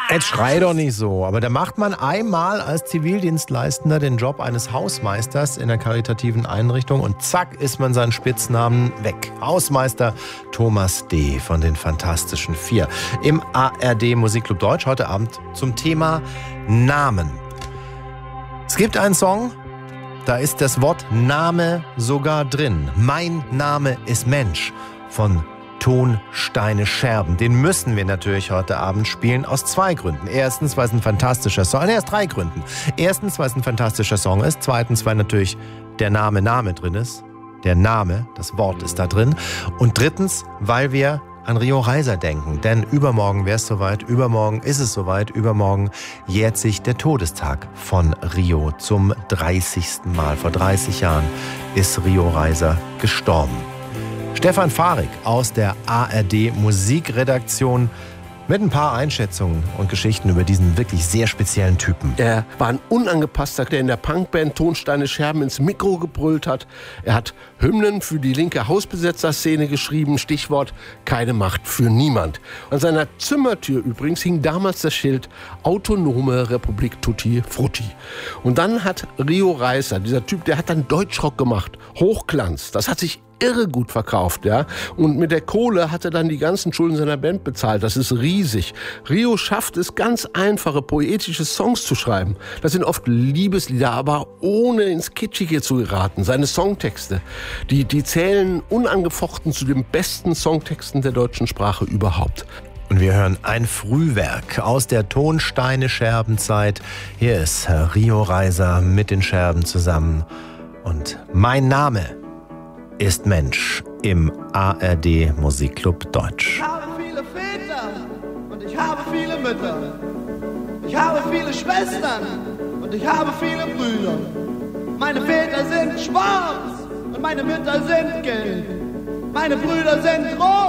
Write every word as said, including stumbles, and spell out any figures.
Jetzt schrei doch nicht so. Aber da macht man einmal als Zivildienstleistender den Job eines Hausmeisters in einer karitativen Einrichtung und zack ist man seinen Spitznamen weg. Hausmeister Thomas D. von den Fantastischen Vier. Im A R D Musikclub Deutsch heute Abend zum Thema Namen. Es gibt einen Song, da ist das Wort Name sogar drin. Mein Name ist Mensch von Tonsteine Scherben. Den müssen wir natürlich heute Abend spielen aus zwei Gründen. Erstens, weil es ein fantastischer Song ist. Nee, aus drei Gründen. Erstens, weil es ein fantastischer Song ist. Zweitens, weil natürlich der Name Name drin ist. Der Name, das Wort ist da drin. Und drittens, weil wir an Rio Reiser denken. Denn übermorgen wäre es soweit. Übermorgen ist es soweit. Übermorgen jährt sich der Todestag von Rio zum dreißigsten Mal. Vor dreißig Jahren ist Rio Reiser gestorben. Stefan Fahrig aus der A R D Musikredaktion mit ein paar Einschätzungen und Geschichten über diesen wirklich sehr speziellen Typen. Er war ein Unangepasster, der in der Punkband Tonsteine Scherben ins Mikro gebrüllt hat. Er hat Hymnen für die linke Hausbesetzerszene geschrieben, Stichwort keine Macht für niemand. An seiner Zimmertür übrigens hing damals das Schild Autonome Republik Tutti Frutti. Und dann hat Rio Reiser, dieser Typ, der hat dann Deutschrock gemacht, Hochglanz. Das hat sich irre gut verkauft, ja. Und mit der Kohle hat er dann die ganzen Schulden seiner Band bezahlt. Das ist riesig. Rio schafft es, ganz einfache, poetische Songs zu schreiben. Das sind oft Liebeslieder, aber ohne ins Kitschige zu geraten. Seine Songtexte, die, die zählen unangefochten zu den besten Songtexten der deutschen Sprache überhaupt. Und wir hören ein Frühwerk aus der Tonsteine-Scherbenzeit. Hier ist Rio Reiser mit den Scherben zusammen. Und mein Name ist Mensch im A R D Musikclub Deutsch. Ich habe viele Väter und ich habe viele Mütter. Ich habe viele Schwestern und ich habe viele Brüder. Meine Väter sind schwarz und meine Mütter sind gelb. Meine Brüder sind rot